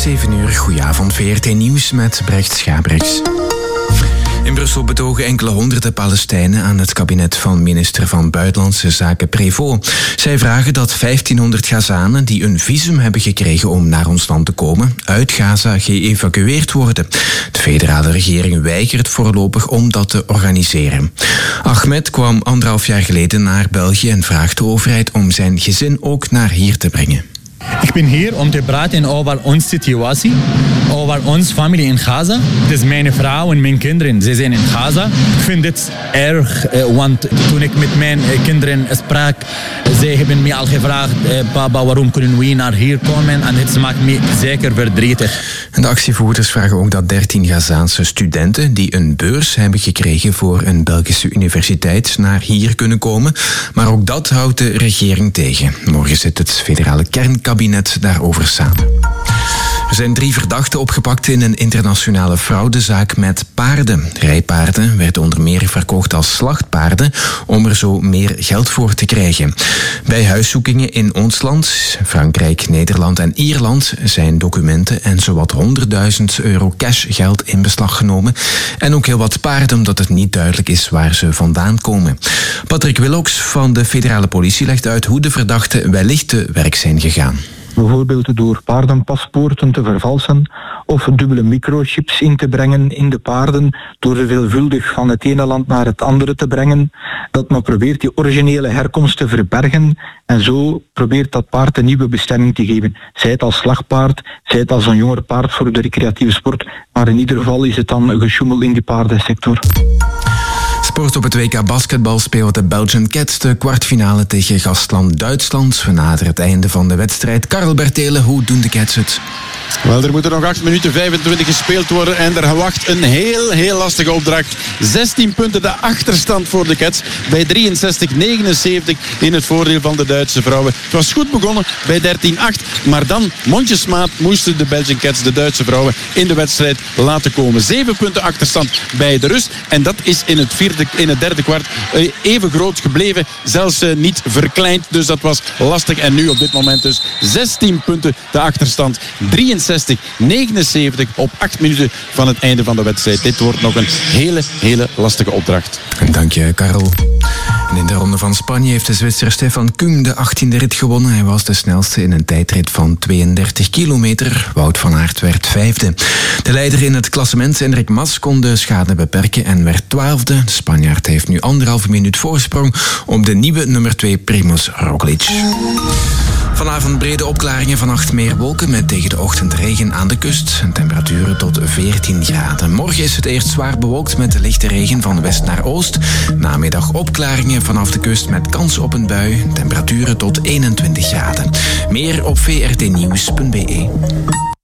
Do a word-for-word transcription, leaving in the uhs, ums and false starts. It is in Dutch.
zeven uur, goedenavond, V R T Nieuws met Brecht Schabrix. In Brussel betogen enkele honderden Palestijnen aan het kabinet van minister van Buitenlandse Zaken Prévost. Zij vragen dat vijftienhonderd Gazanen die een visum hebben gekregen om naar ons land te komen, uit Gaza geëvacueerd worden. De federale regering weigert voorlopig om dat te organiseren. Ahmed kwam anderhalf jaar geleden naar België en vraagt de overheid om zijn gezin ook naar hier te brengen. Ik ben hier om te praten over onze situatie, over onze familie in Gaza. Het is mijn vrouw en mijn kinderen, ze zijn in Gaza. Ik vind dit erg, want toen ik met mijn kinderen sprak, zij hebben me al gevraagd, papa, waarom kunnen we naar hier komen? En het maakt me zeker verdrietig. De actievoerders vragen ook dat dertien Gazaanse studenten die een beurs hebben gekregen voor een Belgische universiteit naar hier kunnen komen. Maar ook dat houdt de regering tegen. Morgen zit het federale kernkabinet daarover samen. Er zijn drie verdachten opgepakt in een internationale fraudezaak met paarden. Rijpaarden werden onder meer verkocht als slachtpaarden om er zo meer geld voor te krijgen. Bij huiszoekingen in ons land, Frankrijk, Nederland en Ierland zijn documenten en zowat honderdduizend euro cashgeld in beslag genomen. En ook heel wat paarden, omdat het niet duidelijk is waar ze vandaan komen. Patrick Willocks van de federale politie legt uit hoe de verdachten wellicht te werk zijn gegaan. Bijvoorbeeld door paardenpaspoorten te vervalsen of dubbele microchips in te brengen in de paarden door ze veelvuldig van het ene land naar het andere te brengen. Dat men probeert die originele herkomst te verbergen en zo probeert dat paard een nieuwe bestemming te geven. Zij het als slagpaard, zij het als een jonger paard voor de recreatieve sport, maar in ieder geval is het dan gesjoemel in die paardensector. Sport op het W K basketbal speelt de Belgian Cats de kwartfinale tegen gastland Duitsland. We naderen het einde van de wedstrijd. Karel Bertelen, hoe doen de Cats het? Wel, er moeten nog acht minuten vijfentwintig gespeeld worden en er wacht een heel, heel lastige opdracht. zestien punten de achterstand voor de Cats bij drieënzestig negenenzeventig in het voordeel van de Duitse vrouwen. Het was goed begonnen bij dertien acht, maar dan mondjesmaat moesten de Belgian Cats de Duitse vrouwen in de wedstrijd laten komen. Zeven punten achterstand bij de rust en dat is in het, vierde, in het derde kwart even groot gebleven, zelfs niet verkleind, dus dat was lastig. En nu op dit moment dus zestien punten de achterstand, drieënzestig negenenzeventig op acht minuten van het einde van de wedstrijd. Dit wordt nog een hele, hele lastige opdracht. Dank je, Karel. En in de ronde van Spanje heeft de Zwitser Stefan Kung de achttiende rit gewonnen. Hij was de snelste in een tijdrit van tweeëndertig kilometer. Wout van Aert werd vijfde. De leider in het klassement, Enric Mas, kon de schade beperken en werd twaalfde. De Spanjaard heeft nu anderhalve minuut voorsprong op de nieuwe nummer twee Primož Roglič. Vanavond brede opklaringen, vannacht meer wolken met tegen de ochtend regen aan de kust. En temperaturen tot veertien graden. Morgen is het eerst zwaar bewolkt met lichte regen van west naar oost. Namiddag opklaringen vanaf de kust met kans op een bui. Temperaturen tot eenentwintig graden. Meer op v r t nieuws punt b e.